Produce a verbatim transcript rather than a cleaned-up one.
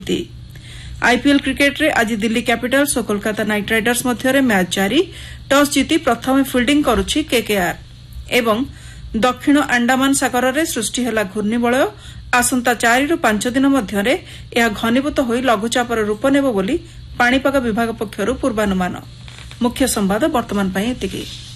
IPL cricket रे आज Delhi Capitals और कोलकाता नाइट राइडर्स मध्य मैच जारी टॉस जीति प्रथम फिल्डिंग करुछि केकेआर एवं दक्षिण अंडमान सागर में सृष्टि है घूर्णिबलय आसंता चारि रु पांच दिन मध्य घनीभूत हो लघुचापर रूप नेब बोली पाणीपाग विभाग पक्षरु पूर्वानुमान। मुख्य संवाद वर्तमान एतिकी।